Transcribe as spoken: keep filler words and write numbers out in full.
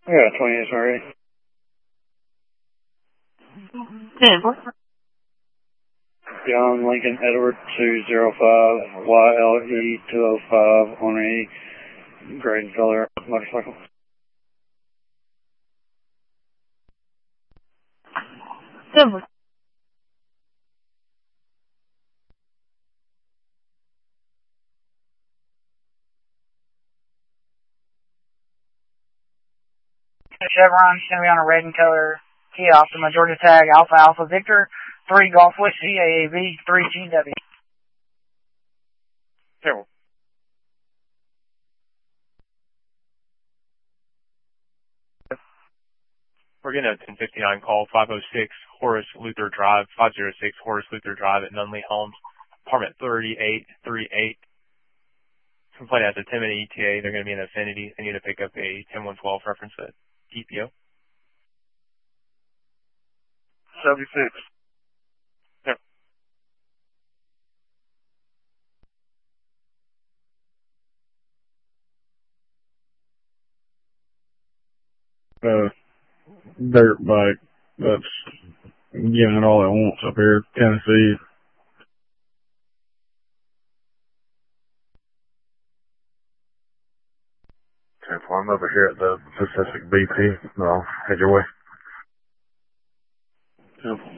Yeah, twenty-eight, sorry. ten four. John Lincoln Edward two zero five Y L E two oh five on a gray color motorcycle. ten four. Chevron, going to be on a red and color Kia Optima, Georgia tag, Alpha Alpha Victor, three Golf Whiskey, A A V, three G W. Terrible. We're getting a ten fifty-nine call, five oh six Horace Luther Drive, five oh six Horace Luther Drive at Nunley Homes, apartment thirty-eight thirty-eight. Complaint has a ten minute E T A. They're going to be in Affinity. They need to pick up a ten one twelve reference at D P O. seventy-six. Yep. Uh, dirt bike that's giving it all it wants up here, Tennessee. I'm over here at the Pacific B P. No, head your way. Yep.